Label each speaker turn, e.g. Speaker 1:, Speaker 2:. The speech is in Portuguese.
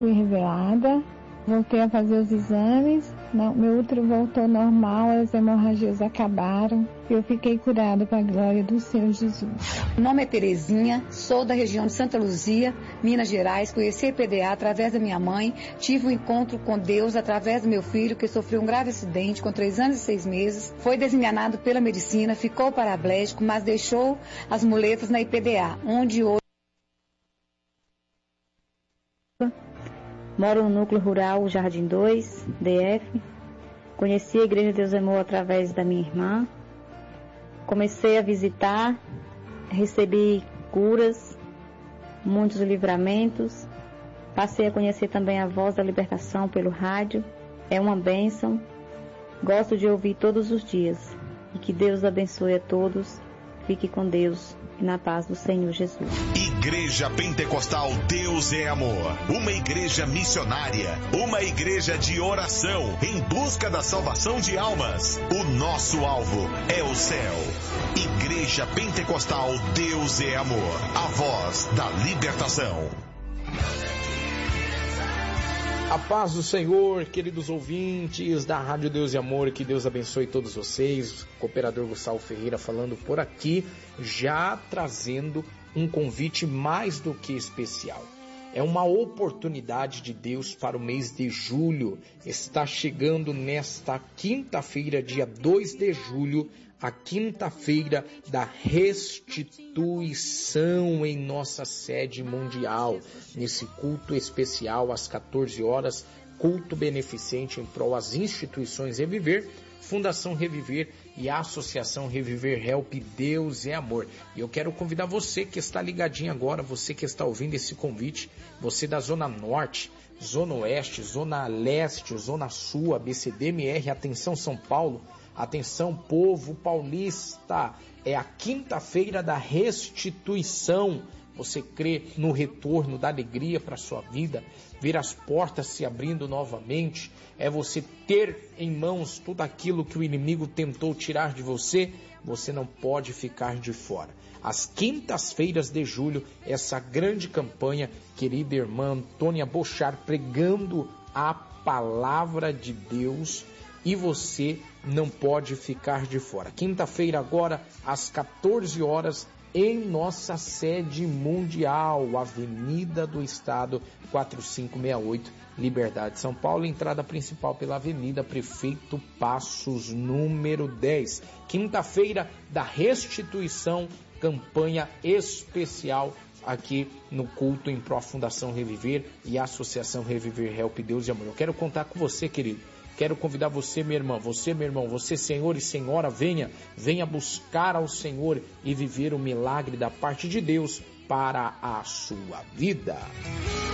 Speaker 1: Fui revelada, voltei a fazer os exames, meu útero voltou normal, as hemorragias acabaram e eu fiquei curada para a glória do Senhor Jesus.
Speaker 2: Meu nome é Terezinha, sou da região de Santa Luzia, Minas Gerais, conheci a IPDA através da minha mãe, tive um encontro com Deus através do meu filho que sofreu um grave acidente com 3 anos e 6 meses, foi desminado pela medicina, ficou paraplégico, mas deixou as muletas na IPDA, onde hoje
Speaker 3: moro no núcleo rural Jardim 2, DF. Conheci a Igreja Deus Amor através da minha irmã. Comecei a visitar, recebi curas, muitos livramentos. Passei a conhecer também a Voz da Libertação pelo rádio. É uma bênção. Gosto de ouvir todos os dias. E que Deus abençoe a todos. Fique com Deus e na paz do Senhor Jesus.
Speaker 4: Igreja Pentecostal Deus é Amor. Uma igreja missionária. Uma igreja de oração em busca da salvação de almas. O nosso alvo é o céu. Igreja Pentecostal Deus é Amor. A voz da libertação.
Speaker 5: A paz do Senhor, queridos ouvintes da Rádio Deus e Amor, que Deus abençoe todos vocês. Cooperador Gustavo Ferreira falando por aqui, já trazendo um convite mais do que especial. É uma oportunidade de Deus para o mês de julho. Está chegando nesta quinta-feira, dia 2 de julho, a quinta-feira da restituição em nossa sede mundial. Nesse culto especial, às 14 horas, culto beneficente em prol às instituições Reviver, Fundação Reviver e a Associação Reviver Help Deus é Amor. E eu quero convidar você que está ligadinho agora, você que está ouvindo esse convite, você da Zona Norte, Zona Oeste, Zona Leste, Zona Sul, ABCDMR, atenção São Paulo, atenção povo paulista, é a quinta-feira da restituição. Você crê no retorno da alegria para a sua vida, ver as portas se abrindo novamente, é você ter em mãos tudo aquilo que o inimigo tentou tirar de você, você não pode ficar de fora. Às quintas-feiras de julho, essa grande campanha, querida irmã Antônia Bochar, pregando a palavra de Deus, e você não pode ficar de fora. Quinta-feira agora, às 14 horas, em nossa sede mundial, Avenida do Estado 4568, Liberdade, São Paulo, entrada principal pela Avenida Prefeito Passos, número 10. Quinta-feira da restituição, campanha especial aqui no culto em pró Fundação Reviver e Associação Reviver Help Deus e Amor. Eu quero contar com você, querido. Quero convidar você, minha irmã, você, meu irmão, você, senhor e senhora, venha buscar ao Senhor e viver o milagre da parte de Deus para a sua vida.